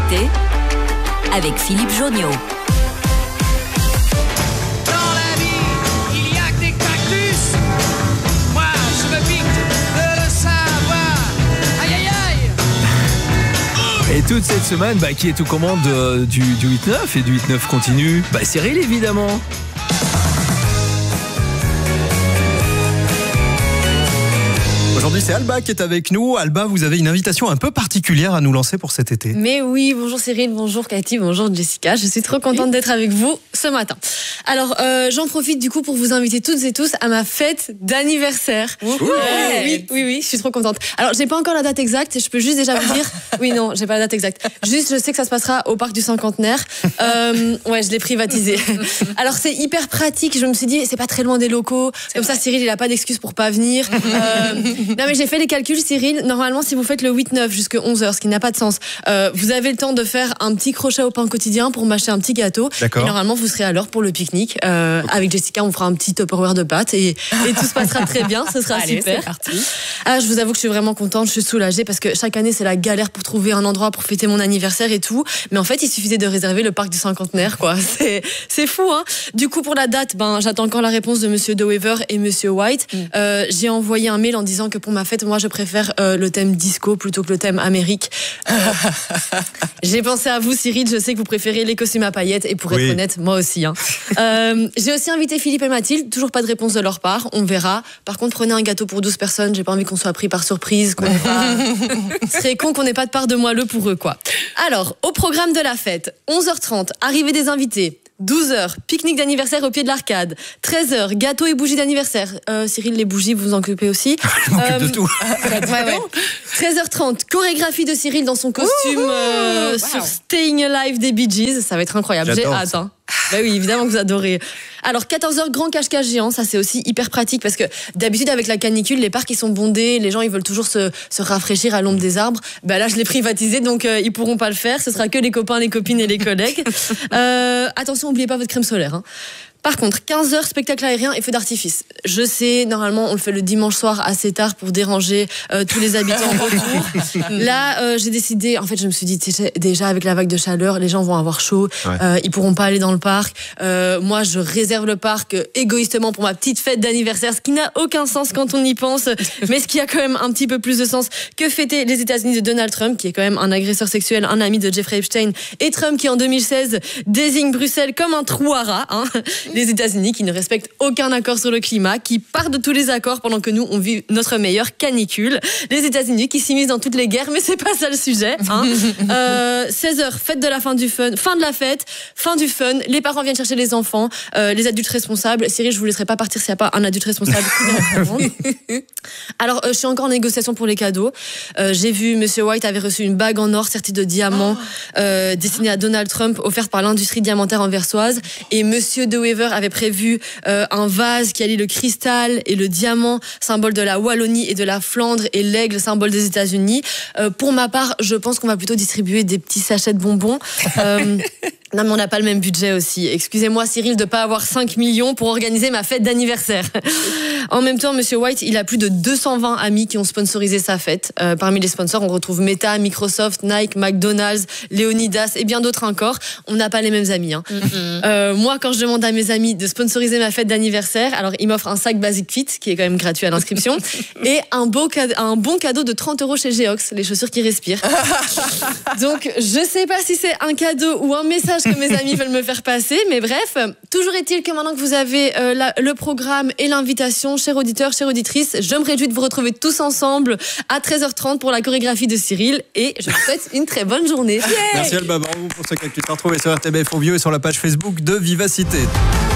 Vivacité avec Philippe Jonniot. Dans la vie, il y a que des cactus. Moi, je me pique de le savoir. Aïe, aïe, aïe. Et toute cette semaine, qui est aux commandes du 8-9 et du 8-9 continue, Cyril évidemment. Aujourd'hui, c'est Alba qui est avec nous. Alba, vous avez une invitation un peu particulière à nous lancer pour cet été. Mais oui, bonjour Cyril, bonjour Cathy, bonjour Jessica. Je suis trop contente d'être avec vous ce matin. Alors, j'en profite du coup pour vous inviter toutes et tous à ma fête d'anniversaire. Oui, je suis trop contente. Alors, j'ai pas encore la date exacte, je peux juste déjà vous dire... Oui, non, j'ai pas la date exacte. Juste, je sais que ça se passera au parc du Cinquantenaire. Je l'ai privatisé. Alors, c'est hyper pratique. Je me suis dit, c'est pas très loin des locaux. Comme ça, Cyril, il a pas d'excuse pour pas venir. Non mais j'ai fait les calculs, Cyril. Normalement, si vous faites le 8-9 jusqu'à 11h, ce qui n'a pas de sens, vous avez le temps de faire un petit crochet au pain quotidien pour m'acheter un petit gâteau. D'accord. Et normalement, vous serez à l'heure pour le pique-nique. Avec Jessica, on fera un petit Tupperware de pâtes et tout se passera très bien. Ce sera Allez, super. C'est parti. Ah, je vous avoue que je suis vraiment contente, je suis soulagée parce que chaque année, c'est la galère pour trouver un endroit pour fêter mon anniversaire et tout. Mais en fait, il suffisait de réserver le parc du Cinquantenaire, quoi. C'est fou, hein. Du coup, pour la date, j'attends encore la réponse de Monsieur De Wever et Monsieur White. J'ai envoyé un mail en disant que pour ma fête, moi, je préfère le thème disco plutôt que le thème Amérique. J'ai pensé à vous, Cyril. Je sais que vous préférez les costumes à paillettes et pour être honnête, moi aussi. Hein. J'ai aussi invité Philippe et Mathilde. Toujours pas de réponse de leur part. On verra. Par contre, prenez un gâteau pour 12 personnes. J'ai pas envie qu'on soit pris par surprise. Ce serait con qu'on n'ait pas de part de moelleux pour eux, quoi. Alors, au programme de la fête, 11h30, arrivée des invités. 12h, pique-nique d'anniversaire au pied de l'arcade. 13h, gâteau et bougies d'anniversaire. Cyril, les bougies, vous vous en occupez aussi. Je m'occupe de tout. 13h30, chorégraphie de Cyril dans son costume sur Staying Alive des Bee Gees. Ça va être incroyable. J'ai hâte. Hein. Oui, évidemment que vous adorez. Alors, 14h, grand cache-cache géant. Ça, c'est aussi hyper pratique parce que d'habitude, avec la canicule, les parcs, ils sont bondés. Les gens, ils veulent toujours se rafraîchir à l'ombre des arbres. Là, je l'ai privatisé, donc ils pourront pas le faire. Ce sera que les copains, les copines et les collègues. Attention, n'oubliez pas votre crème solaire. Hein. Par contre, 15h, spectacle aérien et feu d'artifice. Je sais, normalement, on le fait le dimanche soir assez tard pour déranger tous les habitants en retour. Là, j'ai décidé, en fait, je me suis dit, déjà, avec la vague de chaleur, les gens vont avoir chaud, ils pourront pas aller dans le parc. Moi, je réserve le parc égoïstement pour ma petite fête d'anniversaire, ce qui n'a aucun sens quand on y pense, mais ce qui a quand même un petit peu plus de sens que fêter les États-Unis de Donald Trump, qui est quand même un agresseur sexuel, un ami de Jeffrey Epstein, et Trump qui, en 2016, désigne Bruxelles comme un trou à rats, hein. Les États-Unis qui ne respectent aucun accord sur le climat, qui partent de tous les accords pendant que nous, on vit notre meilleure canicule. Les États-Unis qui s'immiscent dans toutes les guerres, mais c'est pas ça le sujet. Hein. 16h, fête de la fin du fun, fin de la fête, fin du fun. Les parents viennent chercher les enfants, les adultes responsables. Cyril, je vous laisserai pas partir s'il n'y a pas un adulte responsable. Alors, je suis encore en négociation pour les cadeaux. J'ai vu Monsieur White avait reçu une bague en or sertie de diamants destinée à Donald Trump, offerte par l'industrie diamantaire anversoise. Et Monsieur De Wever avait prévu un vase qui allie le cristal et le diamant, symbole de la Wallonie et de la Flandre, et l'aigle, symbole des États-Unis. Pour ma part, je pense qu'on va plutôt distribuer des petits sachets de bonbons. Non, mais on n'a pas le même budget aussi. Excusez-moi, Cyril, de pas avoir 5 millions pour organiser ma fête d'anniversaire. En même temps, Monsieur White, il a plus de 220 amis qui ont sponsorisé sa fête. Parmi les sponsors, on retrouve Meta, Microsoft, Nike, McDonald's, Leonidas et bien d'autres encore. On n'a pas les mêmes amis. Hein. Moi, quand je demande à mes amis de sponsoriser ma fête d'anniversaire, alors ils m'offrent un sac Basic Fit, qui est quand même gratuit à l'inscription, et un bon cadeau de 30 € chez Geox, les chaussures qui respirent. Donc, je sais pas si c'est un cadeau ou un message que mes amis veulent me faire passer, mais bref, toujours est-il que maintenant que vous avez le programme et l'invitation, chers auditeurs, chères auditrices, je me réjouis de vous retrouver tous ensemble à 13h30 pour la chorégraphie de Cyril, et je vous souhaite une très bonne journée. Merci Alba, bravo pour ce que tu t'as retrouvé sur RTBF au Vieux et sur la page Facebook de Vivacité.